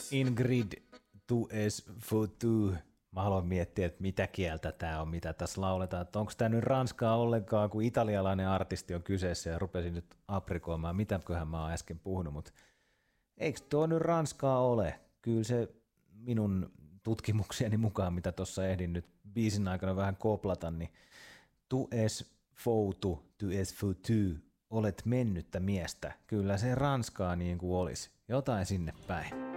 Ingrid tu es foutu. Mä haluan miettiä, että mitä kieltä tää on, mitä tässä lauletaan. Että onko tää nyt ranskaa ollenkaan, kun italialainen artisti on kyseessä ja rupesin nyt aprikoimaan, mitäköhän mä oon äsken puhunut, mutta eikö tuo nyt ranskaa ole? Kyllä se minun tutkimuksieni mukaan, mitä tuossa ehdin nyt biisin aikana vähän koplata, niin tu es foutu, tu es foutu, olet mennyttä miestä. Kyllä se ranskaa niin kuin olisi. Jotain sinne päin.